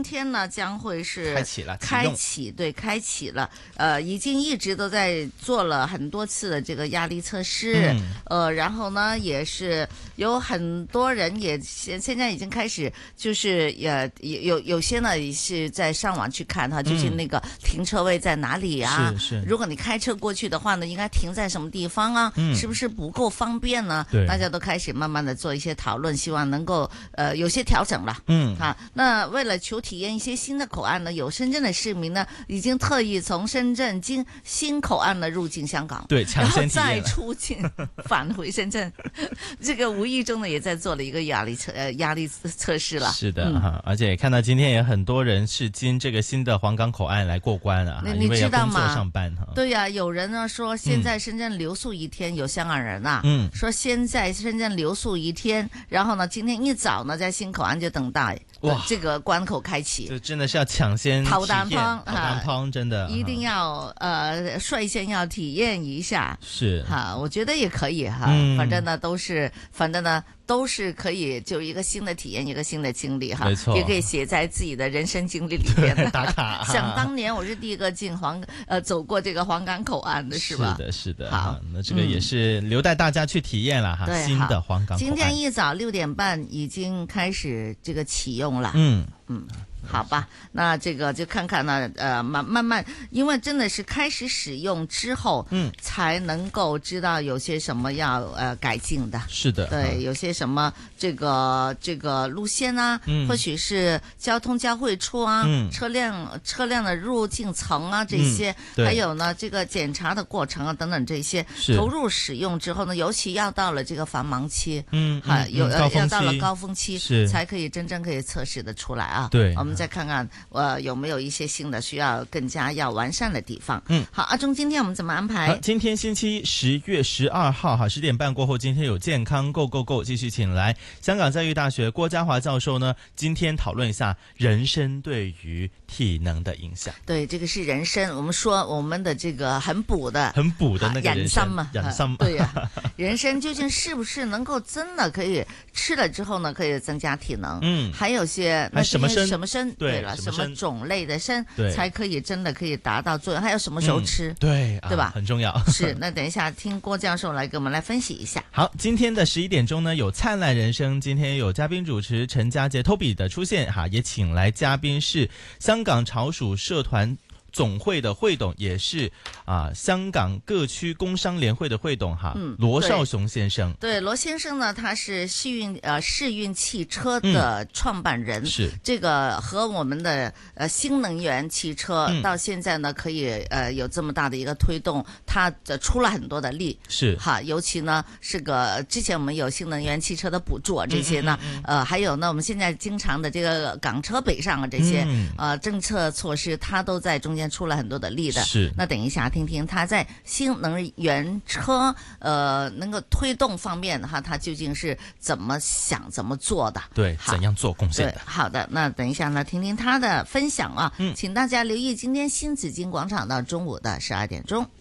天呢将会是开启了，已经一直都在做了很多次的这个压力测试，然后呢也是有很多人也现在已经开始就是有些呢是在上网去看哈，就是那个停车位在哪里啊？ 是如果你开车过去的话呢，应该停在什么地方啊？是不是不够方便呢？大家都开始慢慢的做一些讨论，希望能够有些调整了。那为了求体验一些新的口岸呢，有深圳的市民呢已经特意从深圳经新口岸呢入境香港， 对，抢先体验然后再出境返回深圳，这个无意中呢也在做了一个压力测试了。 是的，而且看到今天也很多人是经这个新的黄港口岸来过关啊， 你知道吗？ 因为要工作上班对呀，有人呢说现在深圳留宿一天，有香港人啊，说先在深圳留宿一天，然后呢今天一早呢在新口岸就等待这个关口开启， 就真的是要抢先头啖汤真的一定要率先要体验一下， 是哈，我觉得也可以哈，反正呢都是可以就一个新的体验，一个新的经历哈， 没错， 也可以写在自己的人生经历里面的打卡。 想当年我是第一个进走过这个黄港口岸的是吧？ 是的。 好， 那这个也是留待大家去体验了哈。新的黄港口岸今天一早6点半已经开始这个启用了。好吧，那这个就看看呢，慢慢，因为真的是开始使用之后，才能够知道有些什么要改进的。 是的， 对，有些什么这个路线啊，或许是交通交汇处啊，车辆的入境层啊这些，还有呢这个检查的过程啊等等这些，投入使用之后呢，尤其要到了这个繁忙期，要到了高峰期，才可以真正可以测试的出来啊。 对， 我们再看看有没有一些新的需要更加要完善的地方。好，阿忠，今天我们怎么安排？ 今天星期10月12号10点半过后，今天有健康 Go Go Go， 继续请来香港教育大学郭家华教授呢，今天讨论一下人参对于体能的影响。 对，这个是人参，我们说我们的这个很补的那个人参嘛， 人参对呀，人参究竟是不是能够真的可以吃了之后呢，可以增加体能？还有些什么参？ 对了，什么种类的参才可以真的可以达到作用？还有什么时候吃？对吧？ 很重要。 是，那等一下听郭教授来给我们来分析一下。 好，今天的11点钟呢，有灿烂人生，今天有嘉宾主持陈家杰 Toby 的出现哈，也请来嘉宾是香港潮属社团总会的会董，也是香港各区工商联会的会董哈，罗少雄先生。 对，罗先生呢，他是世运汽车的创办人， 是这个和我们的新能源汽车到现在呢可以有这么大的一个推动，他出了很多的力， 是哈，尤其呢是之前我们有新能源汽车的补助这些呢，还有呢我们现在经常的这个港车北上啊这些政策措施，他都在中间出了很多的力的。 是， 那等一下听听他在新能源车能够推动方面哈，他究竟是怎么想怎么做的？ 对，怎样做贡献的？ 好的，那等一下呢，听听他的分享啊。请大家留意今天新紫荆广场到中午的12点钟。